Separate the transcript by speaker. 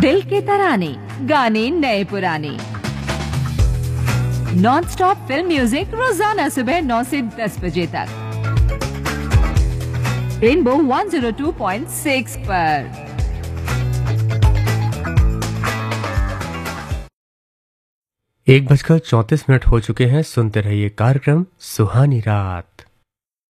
Speaker 1: दिल के तराने, गाने नए पुराने, नॉन स्टॉप फिल्म म्यूजिक रोजाना सुबह 9 से 10 बजे तक रेनबो 102.6 पर।
Speaker 2: 1:34 हो चुके हैं। सुनते रहिए कार्यक्रम सुहानी रात।